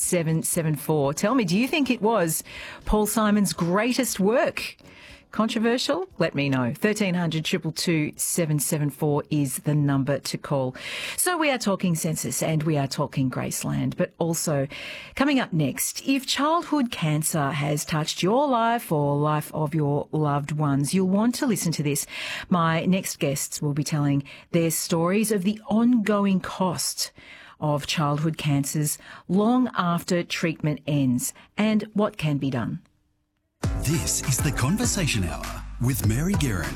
774. Tell me, do you think it was Paul Simon's greatest work? Controversial? Let me know. 1300 222 774 is the number to call. So we are talking census and we are talking Graceland, but also coming up next, if childhood cancer has touched your life or life of your loved ones, you'll want to listen to this. My next guests will be telling their stories of the ongoing cost of childhood cancers long after treatment ends and what can be done. This is the Conversation Hour with Mary Guerin.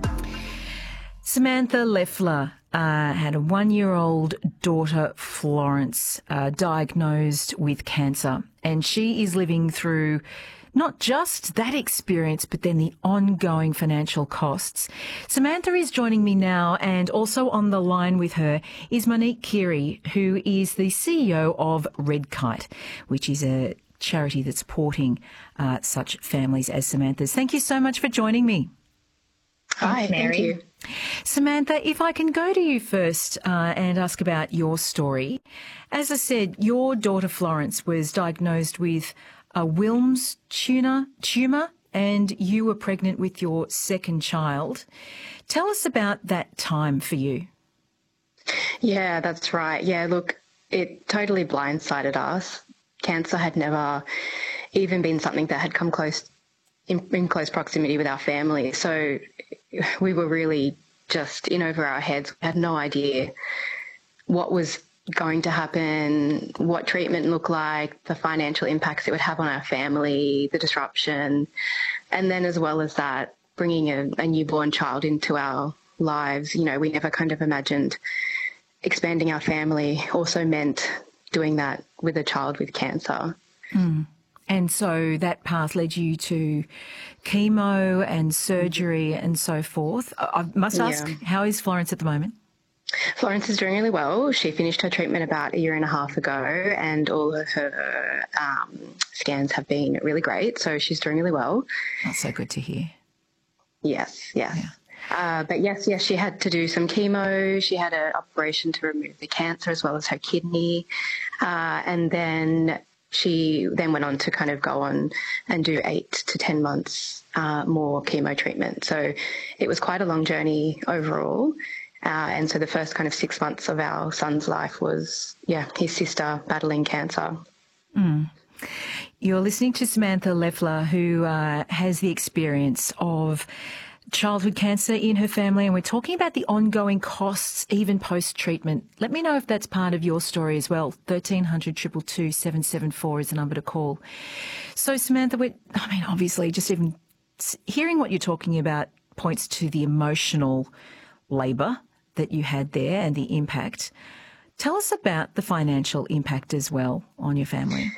Samantha Leffler had a 1-year-old daughter, Florence, diagnosed with cancer, and she is living through not just that experience, but then the ongoing financial costs. Samantha is joining me now, and also on the line with her is Monique Keary, who is the CEO of Red Kite, which is a charity that's supporting such families as Samantha's. Thank you so much for joining me. Hi, Mary. Thank you. Samantha, if I can go to you first and ask about your story. As I said, your daughter Florence was diagnosed with a Wilms tumour and you were pregnant with your second child. Tell us about that time for you. Yeah, that's right. Yeah, look, it totally blindsided us. Cancer had never even been something that had come close in close proximity with our family. So we were really just in over our heads. We had no idea what was going to happen, what treatment looked like, the financial impacts it would have on our family, the disruption. And then as well as that, bringing a newborn child into our lives, you know, we never kind of imagined expanding our family also meant doing that with a child with cancer. Mm. And so that path led you to chemo and surgery and so forth. I must ask, how is Florence at the moment? Florence is doing really well. She finished her treatment about 1.5 years ago, and all of her scans have been really great. So she's doing really well. That's so good to hear. Yes. Yeah. But yes, she had to do some chemo. She had an operation to remove the cancer as well as her kidney. And then she then went on to kind of go on and do 8 to 10 months more chemo treatment. So it was quite a long journey overall. And so the first kind of 6 months of our son's life was, his sister battling cancer. Mm. You're listening to Samantha Leffler, who has the experience of childhood cancer in her family, and we're talking about the ongoing costs even post-treatment. Let me know if that's part of your story as well. 1300 222 774 is the number to call. So Samantha, obviously just even hearing what you're talking about points to the emotional labour that you had there and the impact. Tell us about the financial impact as well on your family.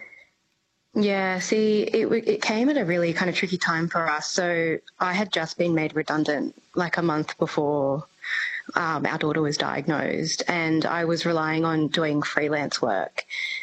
Yeah, see, it came at a really kind of tricky time for us. So I had just been made redundant like a month before our daughter was diagnosed, and I was relying on doing freelance work.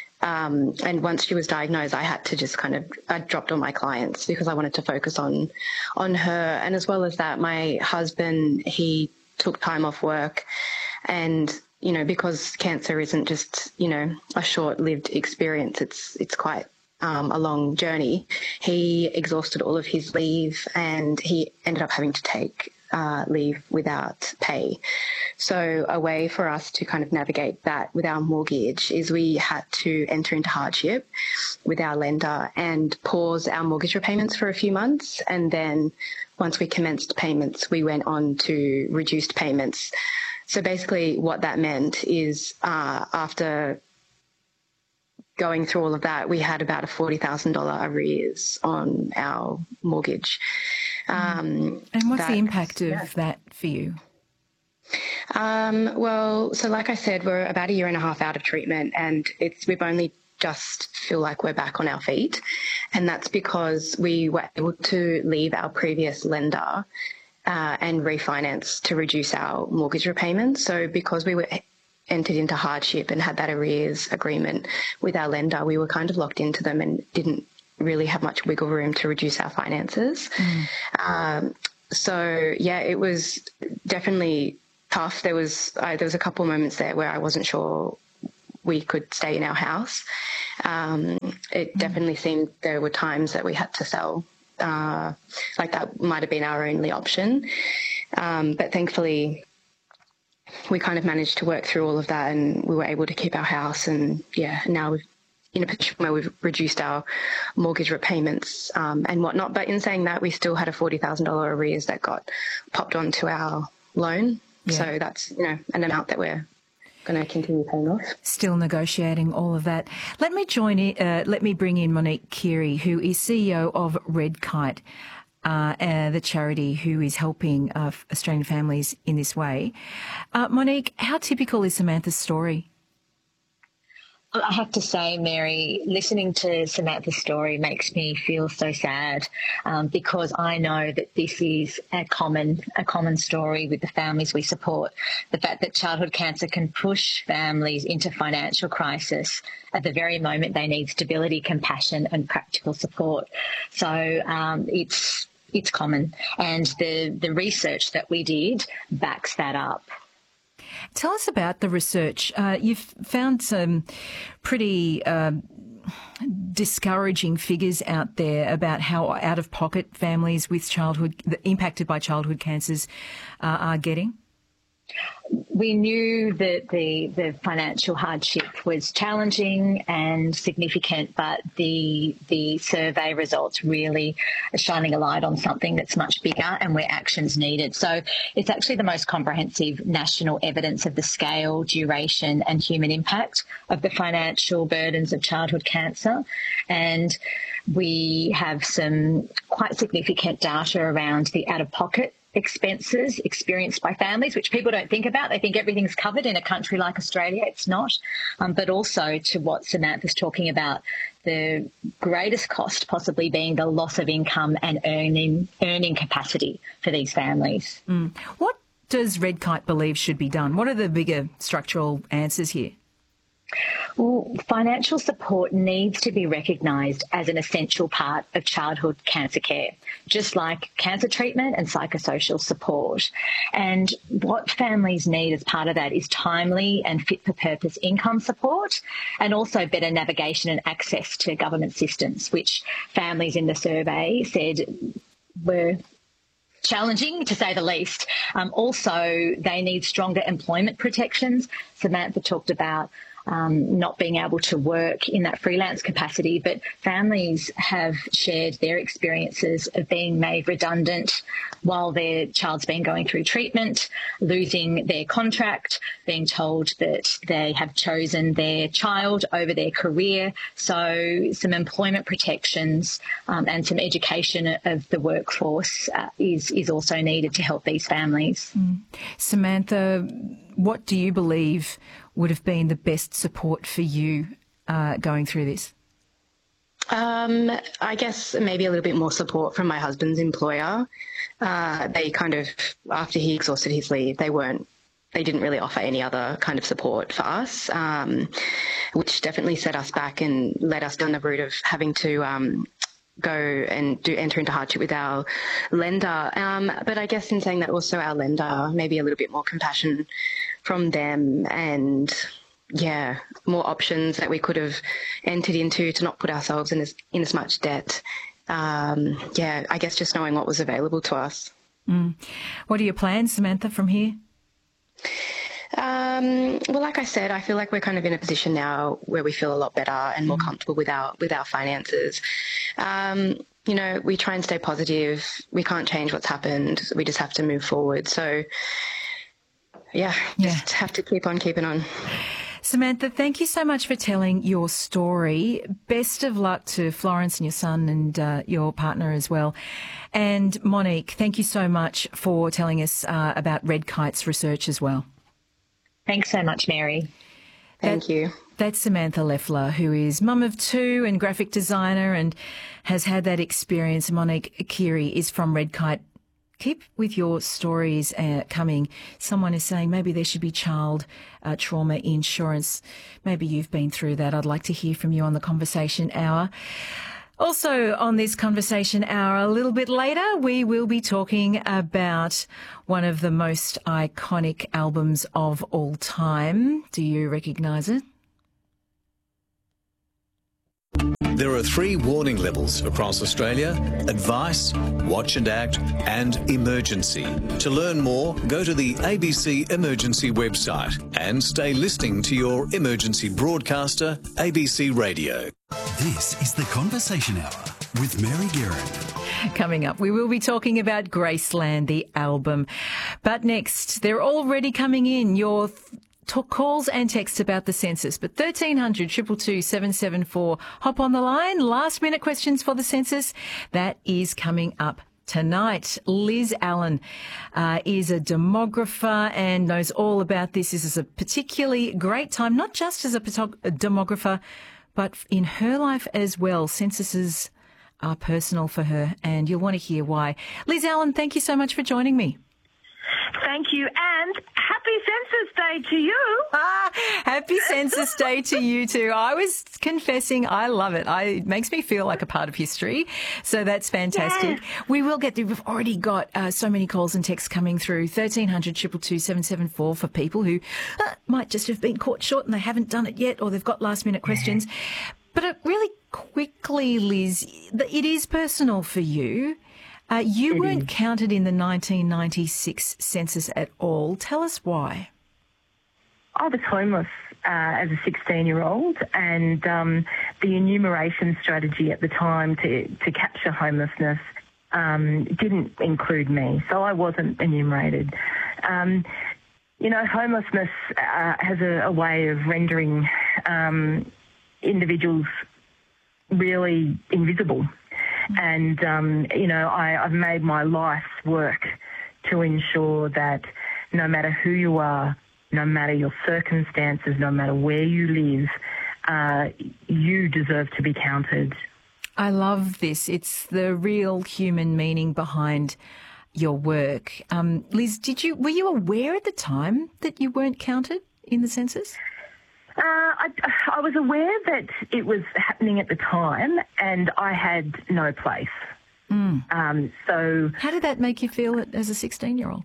And once she was diagnosed, I had to just I dropped all my clients because I wanted to focus on her. And as well as that, my husband, he took time off work, and because cancer isn't just a short-lived experience, it's quite a long journey. He exhausted all of his leave, and he ended up having to take leave without pay. So a way for us to kind of navigate that with our mortgage is we had to enter into hardship with our lender and pause our mortgage repayments for a few months. And then once we commenced payments, we went on to reduced payments. So basically what that meant is after going through all of that, we had about a $40,000 arrears on our mortgage. And what's the impact of that for you? Well, so like I said, we're about 1.5 years out of treatment, and we've only just feel like we're back on our feet. And that's because we were able to leave our previous lender and refinance to reduce our mortgage repayments. So because we were entered into hardship and had that arrears agreement with our lender, we were kind of locked into them and didn't really have much wiggle room to reduce our finances. So yeah, it was definitely tough. There was a couple of moments there where I wasn't sure we could stay in our house. It definitely seemed there were times that we had to sell. Like that might have been our only option. But thankfully, we kind of managed to work through all of that, and we were able to keep our house. And now we're in a position where we've reduced our mortgage repayments and whatnot. But in saying that, we still had a $40,000 arrears that got popped onto our loan. Yeah. So that's, an amount that we're going to continue paying off. Still negotiating all of that. Let me bring in Monique Keary, who is CEO of Red Kite, the charity who is helping Australian families in this way. Monique, how typical is Samantha's story? I have to say, Mary, listening to Samantha's story makes me feel so sad because I know that this is a common story with the families we support. The fact that childhood cancer can push families into financial crisis at the very moment they need stability, compassion and practical support. So it's common, and the research that we did backs that up. Tell us about the research. You've found some pretty discouraging figures out there about how out-of-pocket families with impacted by childhood cancers are getting. We knew that the financial hardship was challenging and significant, but the survey results really are shining a light on something that's much bigger and where action's needed. So it's actually the most comprehensive national evidence of the scale, duration and human impact of the financial burdens of childhood cancer. And we have some quite significant data around the out-of-pocket expenses experienced by families, which people don't think about. They think everything's covered in a country like Australia. It's not. But also to what Samantha's talking about, the greatest cost possibly being the loss of income and earning capacity for these families. What does Red Kite believe should be done? What are the bigger structural answers here? Well, financial support needs to be recognised as an essential part of childhood cancer care, just like cancer treatment and psychosocial support. And what families need as part of that is timely and fit-for-purpose income support, and also better navigation and access to government systems, which families in the survey said were challenging, to say the least. Also, they need stronger employment protections. Samantha talked about not being able to work in that freelance capacity, but families have shared their experiences of being made redundant while their child's been going through treatment, losing their contract, being told that they have chosen their child over their career. So some employment protections and some education of the workforce is also needed to help these families. Samantha, what do you believe would have been the best support for you going through this? I guess maybe a little bit more support from my husband's employer. They kind of, after he exhausted his leave, they didn't really offer any other kind of support for us, which definitely set us back and led us down the route of having to go and enter into hardship with our lender. But I guess in saying that, also our lender, maybe a little bit more compassion from them, and more options that we could have entered into to not put ourselves in as much debt. I guess just knowing what was available to us. What are your plans, Samantha, from here? Well, like I said, I feel like we're kind of in a position now where we feel a lot better and more comfortable with our finances. We try and stay positive. We can't change what's happened. We just have to move forward. So, just have to keep on keeping on. Samantha, thank you so much for telling your story. Best of luck to Florence and your son and your partner as well. And Monique, thank you so much for telling us about Red Kite's research as well. Thanks so much, Mary. Thank you. That's Samantha Leffler, who is mum of two and graphic designer and has had that experience. Monique Keary is from Red Kite. Keep with your stories coming. Someone is saying maybe there should be child trauma insurance. Maybe you've been through that. I'd like to hear from you on the Conversation Hour. Also on this Conversation Hour, a little bit later, we will be talking about one of the most iconic albums of all time. Do you recognise it? There are 3 warning levels across Australia: advice, watch and act, and emergency. To learn more, go to the ABC Emergency website and stay listening to your emergency broadcaster, ABC Radio. This is the Conversation Hour with Mary Guerin. Coming up, we will be talking about Graceland, the album. But next, they're already coming in, your calls and texts about the census. But 1300 222 774. Hop on the line. Last minute questions for the census. That is coming up tonight. Liz Allen is a demographer and knows all about this. This is a particularly great time, not just as a demographer, but in her life as well. Censuses are personal for her, and you'll want to hear why. Liz Allen, thank you so much for joining me. Thank you, and happy Census Day to you. Happy Census Day to you too. I was confessing, I love it. It makes me feel like a part of history, so that's fantastic. Yeah. We will get through. We've already got so many calls and texts coming through. 1300 222 774 for people who might just have been caught short and they haven't done it yet, or they've got last minute questions. But really quickly, Liz, it is personal for you. You weren't counted in the 1996 census at all. Tell us why. I was homeless as a 16-year-old, and the enumeration strategy at the time to capture homelessness didn't include me, so I wasn't enumerated. Homelessness has a way of rendering individuals really invisible. And, I've made my life's work to ensure that no matter who you are, no matter your circumstances, no matter where you live, you deserve to be counted. I love this. It's the real human meaning behind your work. Liz, were you aware at the time that you weren't counted in the census? I was aware that it was happening at the time, and I had no place. So, how did that make you feel as a 16-year-old?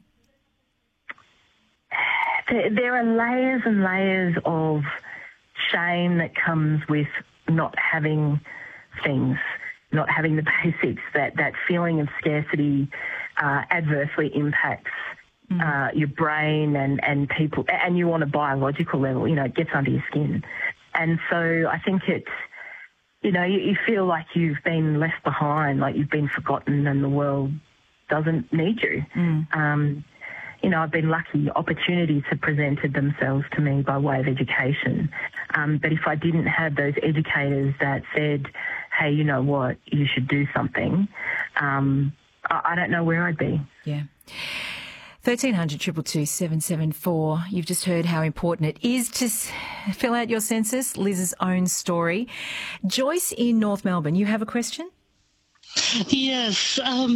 There are layers and layers of shame that comes with not having things, not having the basics. That feeling of scarcity adversely impacts your brain and people, and you on a biological level, it gets under your skin. And so I think it's, you feel like you've been left behind, like you've been forgotten and the world doesn't need you. I've been lucky. Opportunities have presented themselves to me by way of education. But if I didn't have those educators that said, hey, you know what, you should do something, I don't know where I'd be. Yeah. 1300 222 774. You've just heard how important it is to fill out your census. Liz's own story. Joyce in North Melbourne, you have a question? Yes.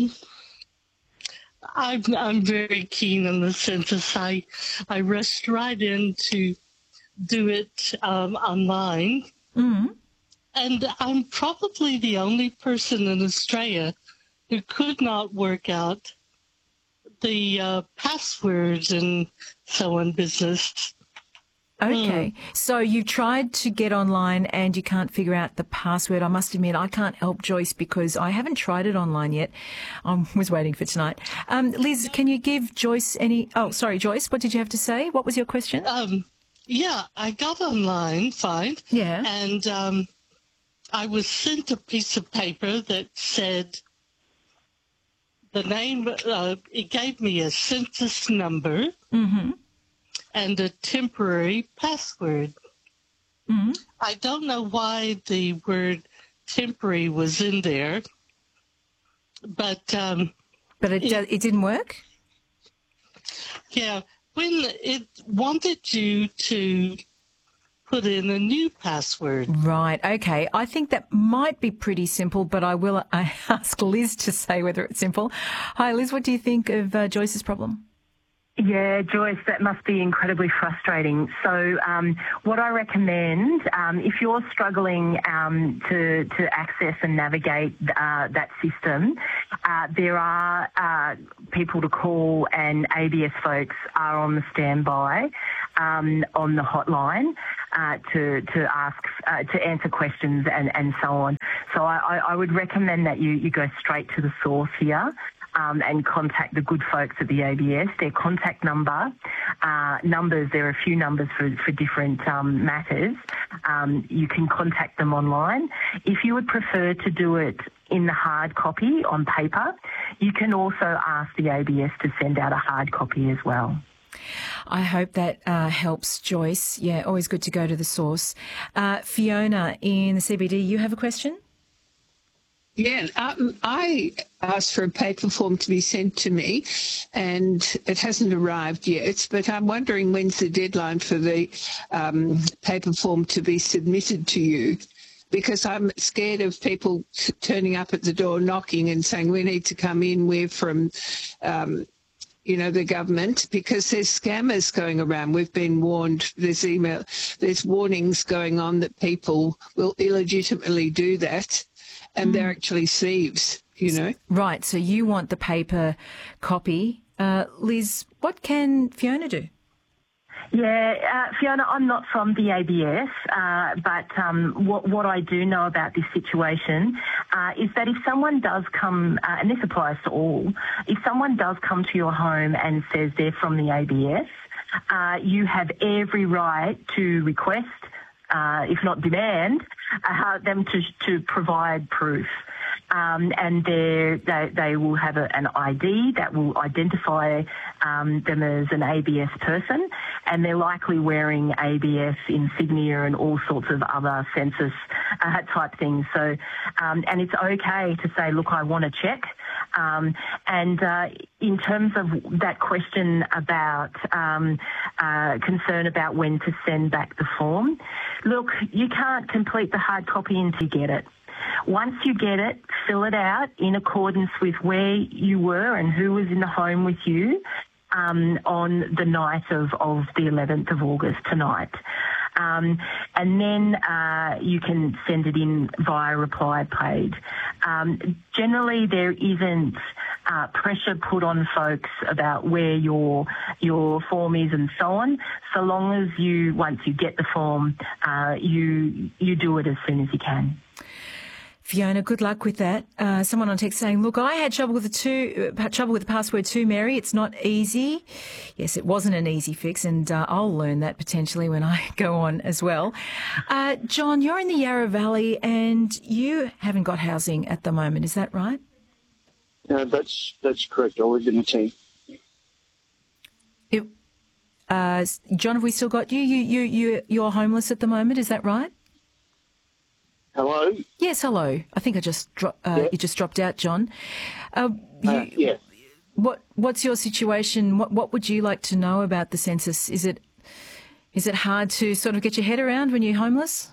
I'm very keen on the census. I rushed right in to do it online. Mm-hmm. And I'm probably the only person in Australia who could not work out the passwords and so on business. Okay. So you tried to get online and you can't figure out the password. I must admit, I can't help Joyce because I haven't tried it online yet. I was waiting for tonight. Liz, can you give Joyce Joyce, what did you have to say? What was your question? Yeah, I got online, fine. Yeah. And I was sent a piece of paper that said the name, it gave me a census number and a temporary password. Mm-hmm. I don't know why the word temporary was in there, but it didn't work? Yeah, when it wanted you to put in a new password. Right, okay. I think that might be pretty simple, but I will ask Liz to say whether it's simple. Hi, Liz, what do you think of Joyce's problem? Yeah, Joyce, that must be incredibly frustrating. So what I recommend, if you're struggling to access and navigate that system, there are people to call, and ABS folks are on the standby. on the hotline to ask to answer questions and so on. So I would recommend that you go straight to the source here. And contact the good folks at the ABS. Their contact numbers, there are a few numbers for different matters. You can contact them online. If you would prefer to do it in the hard copy on paper, you can also ask the ABS to send out a hard copy as well. I hope that helps, Joyce. Yeah, always good to go to the source. Fiona in the CBD, you have a question? Yeah, I asked for a paper form to be sent to me and it hasn't arrived yet, but I'm wondering when's the deadline for the paper form to be submitted to you, because I'm scared of people turning up at the door knocking and saying, we need to come in, we're from, the government, because there's scammers going around. We've been warned, there's warnings going on that people will illegitimately do that. And they're actually thieves, Right, so you want the paper copy. Liz, what can Fiona do? Yeah, Fiona, I'm not from the ABS, but what I do know about this situation is that if someone does come, and this applies to all, if someone does come to your home and says they're from the ABS, you have every right to request, if not demand, them to provide proof. And they will have an ID that will identify them as an ABS person, and they're likely wearing ABS insignia and all sorts of other census type things. So, and it's okay to say, look, I want to check. And in terms of that question about concern about when to send back the form, look, you can't complete the hard copy until you get it. Once you get it, fill it out in accordance with where you were and who was in the home with you on the night of the 11th of August, tonight. And then you can send it in via reply paid. Generally, there isn't pressure put on folks about where your form is and so on, so long as once you get the form, you do it as soon as you can. Fiona, good luck with that. Someone on text saying, look, I had trouble with the password too, Mary. It's not easy. Yes, it wasn't an easy fix, and I'll learn that potentially when I go on as well. John, you're in the Yarra Valley and you haven't got housing at the moment. Is that right? That's correct. I live in a tent. John, have we still got you? You're homeless at the moment. Is that right? Hello? Yes, hello. I think I just you just dropped out, John. Yeah. What's your situation? What would you like to know about the census? Is it hard to sort of get your head around when you're homeless?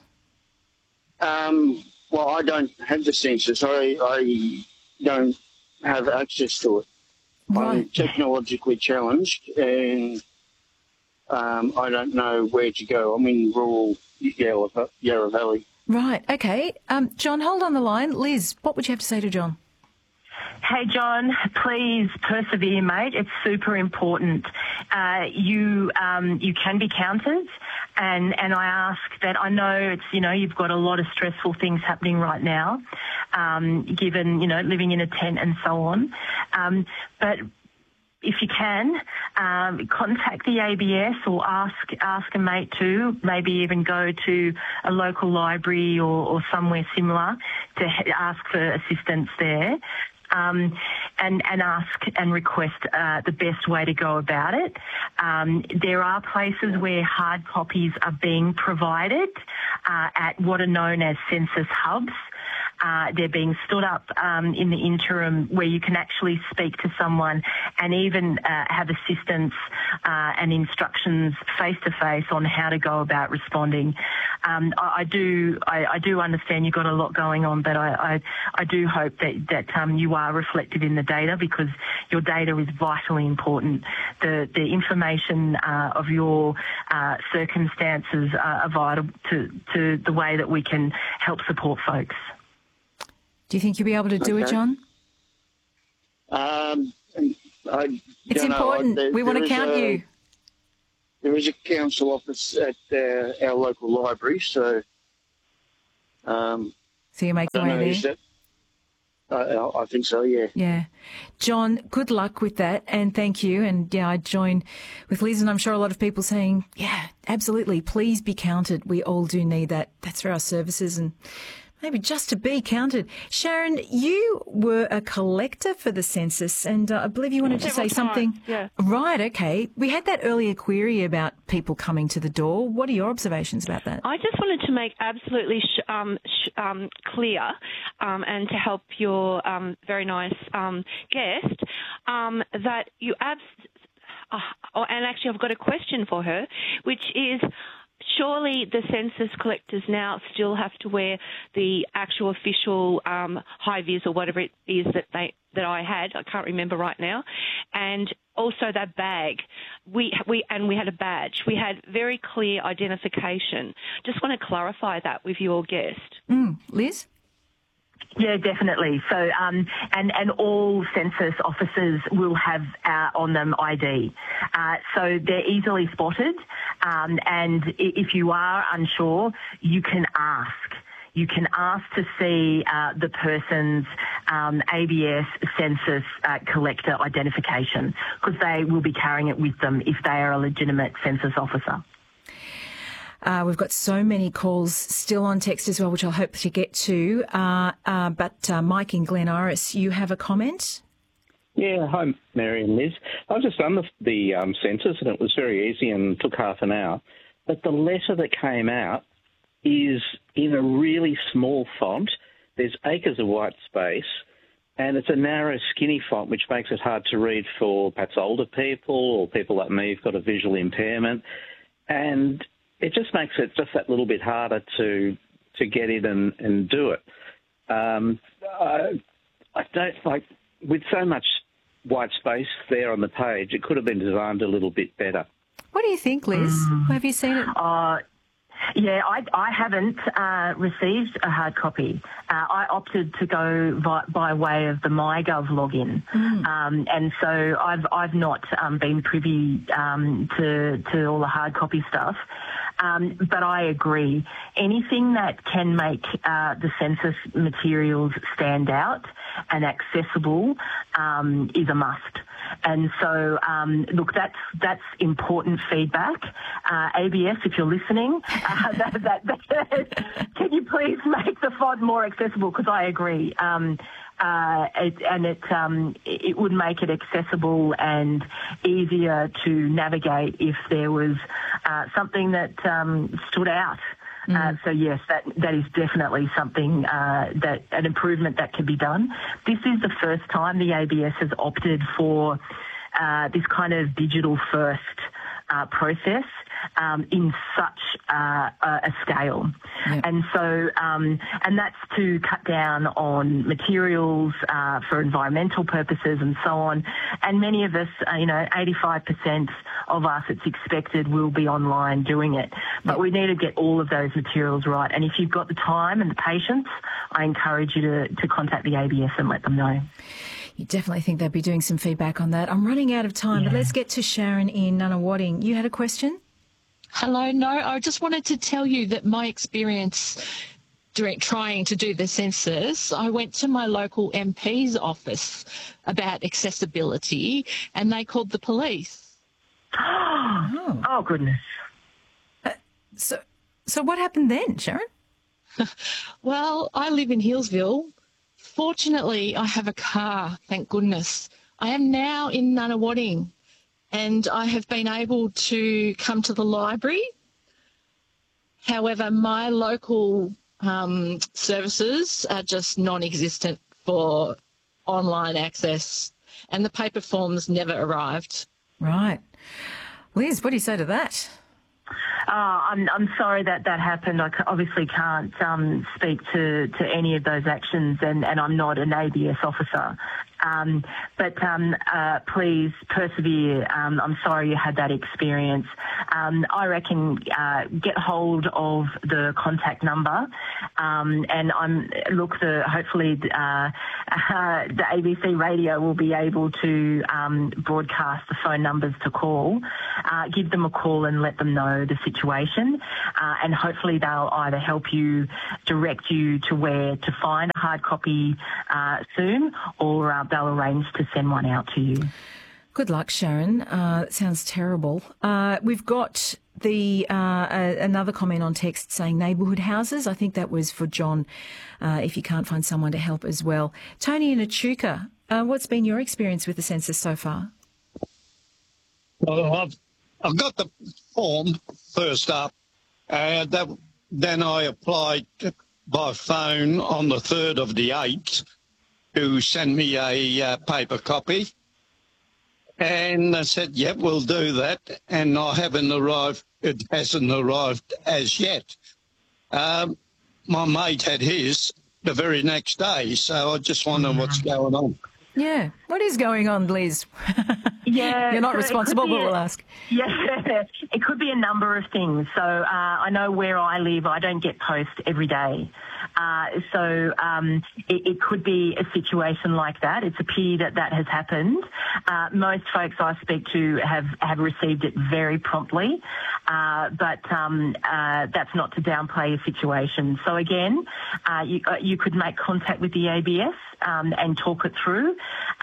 Well, I don't have the census. I don't have access to it. Right. I'm technologically challenged and I don't know where to go. I'm in rural Yarra Valley. Right, okay. John, hold on the line. Liz, what would you have to say to John? Hey, John, please persevere, mate. It's super important. You can be counted, and I ask that. I know it's, you've got a lot of stressful things happening right now, given, living in a tent and so on. But if you can, contact the ABS or ask a mate to, maybe even go to a local library or somewhere similar to ask for assistance there. And ask and request the best way to go about it. There are places where hard copies are being provided at what are known as census hubs. They're being stood up in the interim where you can actually speak to someone and even have assistance and instructions face-to-face on how to go about responding. I do understand you've got a lot going on, but I do hope that you are reflected in the data, because your data is vitally important. The information of your circumstances are vital to the way that we can help support folks. Do you think you'll be able to do it, John? It's important. We want to count you. there is a council office at our local library, so... so you make your way there? I think so, yeah. Yeah. John, good luck with that, and thank you. And, yeah, I join with Liz, and I'm sure a lot of people saying, yeah, absolutely, please be counted. We all do need that. That's for our services and maybe just to be counted. Sharon, you were a collector for the census, and I believe you wanted to say something. Yeah. Right, okay. We had that earlier query about people coming to the door. What are your observations about that? I just wanted to make absolutely clear and to help your very nice guest that you and actually I've got a question for her, which is, surely the census collectors now still have to wear the actual official high-vis or whatever it is that I had. I can't remember right now. And also that bag. We had a badge. We had very clear identification. Just want to clarify that with your guest. Liz? Yeah, definitely. So, and all census officers will have on them ID. So they're easily spotted. And if you are unsure, you can ask. You can ask to see the person's ABS census collector identification, because they will be carrying it with them if they are a legitimate census officer. We've got so many calls still on text as well, which I'll hope to get to. But Mike in Glen Iris, you have a comment? Yeah, hi, Mary and Liz. I've just done the census, and it was very easy and took half an hour. But the letter that came out is in a really small font. There's acres of white space, and it's a narrow, skinny font, which makes it hard to read for perhaps older people or people like me who've got a visual impairment. And it just makes it just that little bit harder to get in and do it. I don't like, with so much white space there on the page, it could have been designed a little bit better. What do you think, Liz? Have you seen it? Yeah, I haven't received a hard copy. I opted to go by way of the MyGov login, and so I've not been privy to all the hard copy stuff. But I agree. Anything that can make the census materials stand out and accessible is a must. And so, look, that's important feedback. ABS, if you're listening, can you please make the font more accessible? Because I agree. It would make it accessible and easier to navigate if there was something that stood out. So yes, that is definitely something that an improvement that can be done. This is the first time the ABS has opted for this kind of digital first process in such a scale. Yep. And so, and that's to cut down on materials for environmental purposes and so on. And many of us, 85% of us, it's expected, will be online doing it. But we need to get all of those materials right. And if you've got the time and the patience, I encourage you to contact the ABS and let them know. You definitely think they'd be doing some feedback on that. I'm running out of time, but let's get to Sharon in Nunawading. You had a question? Hello. No, I just wanted to tell you that my experience trying to do the census, I went to my local MP's office about accessibility and they called the police. Oh goodness. So what happened then, Sharon? Well, I live in Healesville. Fortunately, I have a car, thank goodness. I am now in Nunawading and I have been able to come to the library. However, my local services are just non-existent for online access and the paper forms never arrived. Right. Liz, what do you say to that? I'm sorry that happened. I obviously can't speak to any of those actions, and I'm not an ABS officer. But please persevere. I'm sorry you had that experience. I reckon get hold of the contact number, and hopefully the ABC radio will be able to broadcast the phone numbers to call. give them a call and let them know the situation. And hopefully they'll either help you, direct you to where to find a hard copy soon, or they'll arrange to send one out to you. Good luck, Sharon. That sounds terrible. We've got another comment on text saying neighbourhood houses. I think that was for John, if you can't find someone to help as well. Tony in Echuca, what's been your experience with the census so far? Well, I've got the form first up. Then I applied by phone on the 3rd of the 8th to send me a paper copy. And I said, yep, we'll do that. And I haven't arrived. It hasn't arrived as yet. My mate had his the very next day. So I just wonder what's going on. Yeah. What is going on, Liz? Yeah. You're not responsible, but we'll ask. Yeah. It could be a number of things. So I know where I live, I don't get post every day. So it could be a situation like that. It's a pity that has happened. Most folks I speak to have received it very promptly, but that's not to downplay a situation. So again, you could make contact with the ABS and talk it through,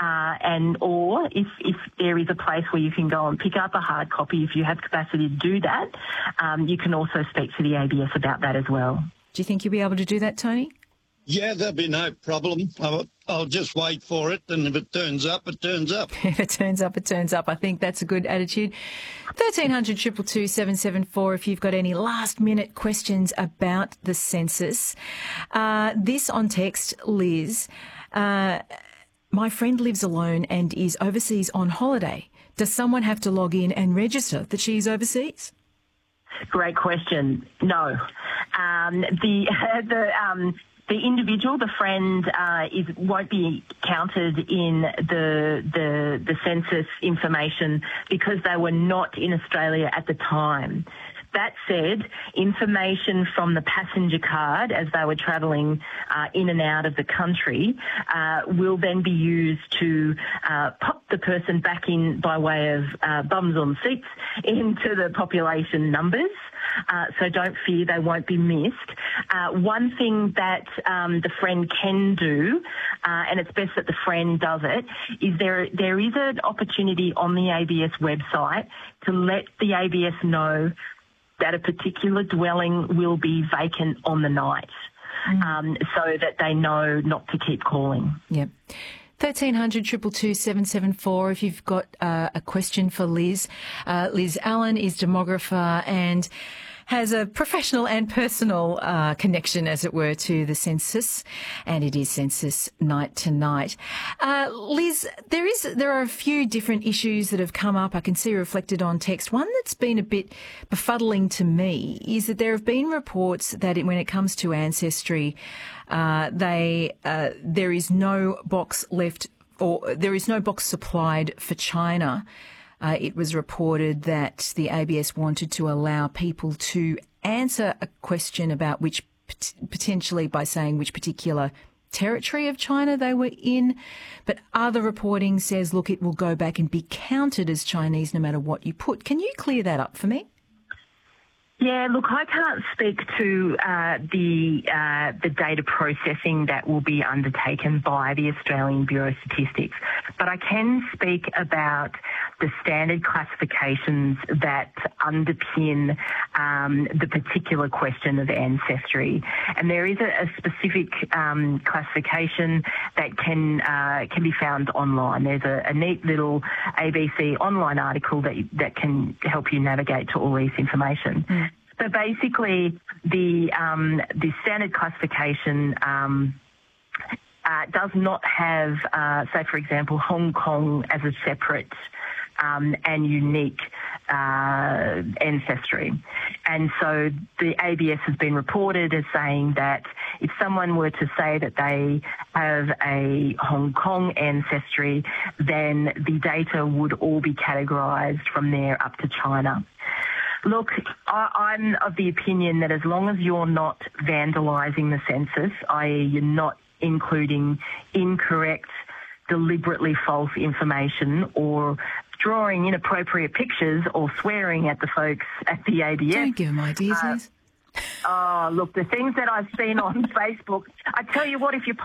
or if there is a place where you can go and pick up a hard copy, if you have capacity to do that, you can also speak to the ABS about that as well. Do you think you'll be able to do that, Tony? Yeah, there'll be no problem. I'll just wait for it, and if it turns up, it turns up. If it turns up, it turns up. I think that's a good attitude. 1300 222 774 if you've got any last-minute questions about the census. This on text, Liz. My friend lives alone and is overseas on holiday. Does someone have to log in and register that she's overseas? Great question. No. The individual, the friend, won't be counted in the census information because they were not in Australia at the time. That said, information from the passenger card as they were travelling in and out of the country will then be used to pop the person back in by way of bums on seats into the population numbers. So don't fear, they won't be missed. One thing that the friend can do, and it's best that the friend does it, is there is an opportunity on the ABS website to let the ABS know that a particular dwelling will be vacant on the night, so that they know not to keep calling. Yep. 1300 222 774 if you've got a question for Liz. Liz Allen is demographer and has a professional and personal connection, as it were, to the census, and it is census night tonight. Liz, there are a few different issues that have come up. I can see reflected on text. One that's been a bit befuddling to me is that there have been reports that when it comes to ancestry, there is no box left, or there is no box supplied for China. It was reported that the ABS wanted to allow people to answer a question about which, potentially by saying which particular territory of China they were in. But other reporting says, look, it will go back and be counted as Chinese no matter what you put. Can you clear that up for me? Yeah, look, I can't speak to the data processing that will be undertaken by the Australian Bureau of Statistics, but I can speak about the standard classifications that underpin the particular question of ancestry. And there is a specific classification that can be found online. There's a neat little ABC online article that can help you navigate to all this information. So basically, the standard classification does not have, say, for example, Hong Kong as a separate and unique ancestry. And so the ABS has been reported as saying that if someone were to say that they have a Hong Kong ancestry, then the data would all be categorised from there up to China. Look, I'm of the opinion that as long as you're not vandalising the census, i.e. you're not including incorrect, deliberately false information or drawing inappropriate pictures or swearing at the folks at the ABF. Don't give them ideas, Liz. Oh, look, the things that I've seen on Facebook, I tell you what, if you're